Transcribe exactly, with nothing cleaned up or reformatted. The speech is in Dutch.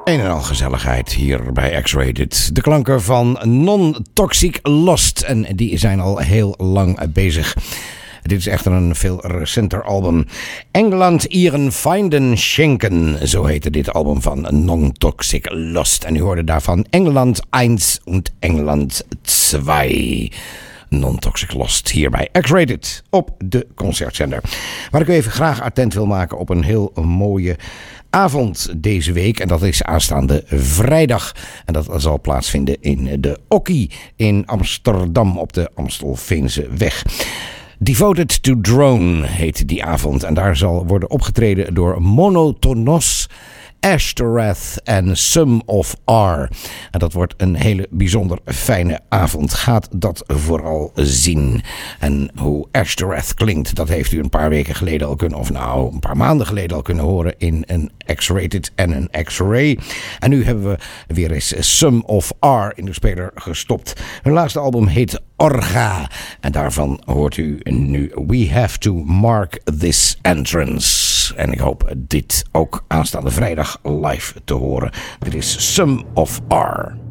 Een en al gezelligheid hier bij X-Rated. De klanken van Non-Toxic Lost. En die zijn al heel lang bezig. Dit is echter een veel recenter album. Engeland Ihren Feinden Schenken. Zo heette dit album van Non-Toxic Lost. En u hoorde daarvan Engeland één en Engeland twee. Non-Toxic Lost hier bij X-Rated op de concertzender. Waar ik u even graag attent wil maken op een heel mooie avond deze week. En dat is aanstaande vrijdag. En dat zal plaatsvinden in de Okkie in Amsterdam op de Amstelveense weg. Devoted to Drone heet die avond. En daar zal worden opgetreden door Monotonos, Ashtoreth en Sum of R. En dat wordt een hele bijzonder fijne avond. Gaat dat vooral zien. En hoe Ashtoreth klinkt, dat heeft u een paar weken geleden al kunnen, of nou, een paar maanden geleden al kunnen horen in een X-Rated en een X-Ray. En nu hebben we weer eens Sum of R in de speler gestopt. Hun laatste album heet Orga. En daarvan hoort u nu We Have to Mark This Entrance. En ik hoop dit ook aanstaande vrijdag live te horen. Dit is Sum of R.